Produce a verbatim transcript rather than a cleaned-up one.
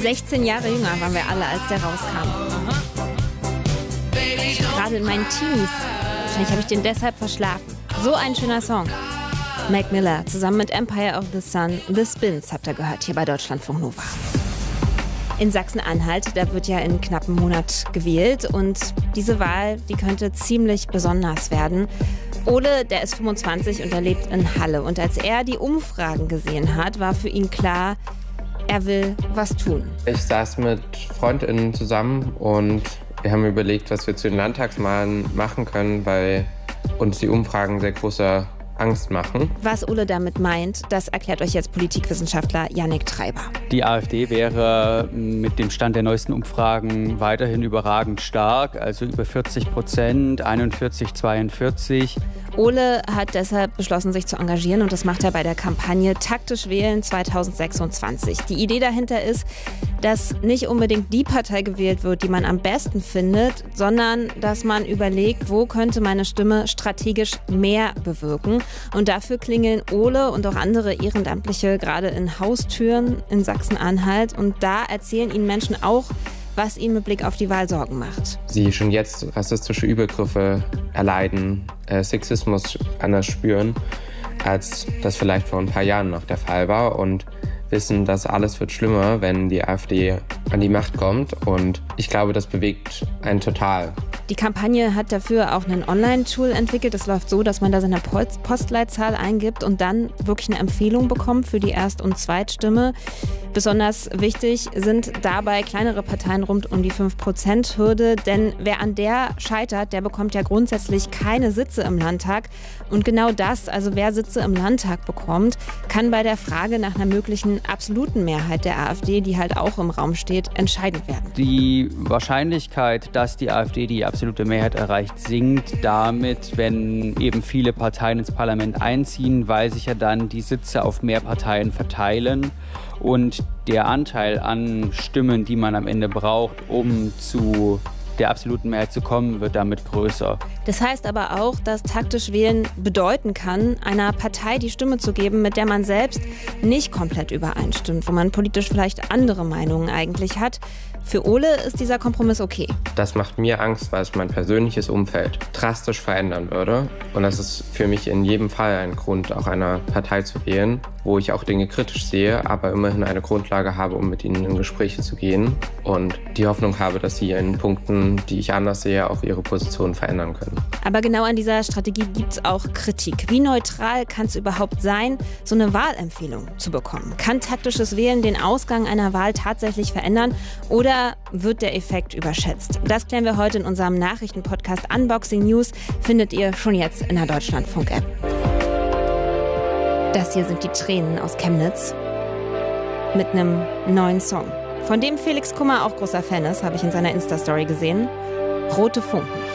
sechzehn Jahre jünger waren wir alle, als der rauskam. Gerade in meinen Teenies. Wahrscheinlich habe ich den deshalb verschlafen. So ein schöner Song. Mac Miller zusammen mit Empire of the Sun, The Spins habt ihr gehört hier bei Deutschlandfunk Nova. In Sachsen-Anhalt, da wird ja in knappen Monat gewählt und diese Wahl, die könnte ziemlich besonders werden. Ole, der ist fünfundzwanzig und er lebt in Halle. Und als er die Umfragen gesehen hat, war für ihn klar, er will was tun. Ich saß mit FreundInnen zusammen und wir haben überlegt, was wir zu den Landtagswahlen machen können, weil uns die Umfragen sehr große Angst machen. Was Ole damit meint, das erklärt euch jetzt Politikwissenschaftler Yannick Treiber. Die AfD wäre mit dem Stand der neuesten Umfragen weiterhin überragend stark, also über vierzig Prozent, einundvierzig, zweiundvierzig. Ole hat deshalb beschlossen, sich zu engagieren und das macht er bei der Kampagne Taktisch wählen zweitausendsechsundzwanzig. Die Idee dahinter ist, dass nicht unbedingt die Partei gewählt wird, die man am besten findet, sondern dass man überlegt, wo könnte meine Stimme strategisch mehr bewirken. Und dafür klingeln Ole und auch andere Ehrenamtliche gerade in Haustüren in Sachsen-Anhalt und da erzählen ihnen Menschen auch, was ihnen mit Blick auf die Wahl Sorgen macht. Sie schon jetzt rassistische Übergriffe erleiden, äh, Sexismus anders spüren, als das vielleicht vor ein paar Jahren noch der Fall war und wissen, dass alles wird schlimmer, wenn die AfD an die Macht kommt und ich glaube, das bewegt einen total. Die Kampagne hat dafür auch ein Online-Tool entwickelt. Das läuft so, dass man da seine Postleitzahl eingibt und dann wirklich eine Empfehlung bekommt für die Erst- und Zweitstimme. Besonders wichtig sind dabei kleinere Parteien rund um die fünf Prozent Hürde, denn wer an der scheitert, der bekommt ja grundsätzlich keine Sitze im Landtag. Und genau das, also wer Sitze im Landtag bekommt, kann bei der Frage nach einer möglichen absoluten Mehrheit der AfD, die halt auch im Raum steht, entscheidend werden. Die Wahrscheinlichkeit, dass die AfD die absolute Mehrheit erreicht, sinkt damit, wenn eben viele Parteien ins Parlament einziehen, weil sich ja dann die Sitze auf mehr Parteien verteilen. Und der Anteil an Stimmen, die man am Ende braucht, um zu der absoluten Mehrheit zu kommen, wird damit größer. Das heißt aber auch, dass taktisch wählen bedeuten kann, einer Partei die Stimme zu geben, mit der man selbst nicht komplett übereinstimmt, wo man politisch vielleicht andere Meinungen eigentlich hat. Für Ole ist dieser Kompromiss okay. Das macht mir Angst, weil es mein persönliches Umfeld drastisch verändern würde. Und das ist für mich in jedem Fall ein Grund, auch einer Partei zu wählen, wo ich auch Dinge kritisch sehe, aber immerhin eine Grundlage habe, um mit ihnen in Gespräche zu gehen. Und die Hoffnung habe, dass sie in Punkten, die ich anders sehe, auch ihre Position verändern können. Aber genau an dieser Strategie gibt es auch Kritik. Wie neutral kann es überhaupt sein, so eine Wahlempfehlung zu bekommen? Kann taktisches Wählen den Ausgang einer Wahl tatsächlich verändern oder wird der Effekt überschätzt? Das klären wir heute in unserem Nachrichtenpodcast Unboxing News. Findet ihr schon jetzt in der Deutschlandfunk-App. Das hier sind die Tränen aus Chemnitz mit einem neuen Song. Von dem Felix Kummer auch großer Fan ist, habe ich in seiner Insta-Story gesehen. Rote Funken.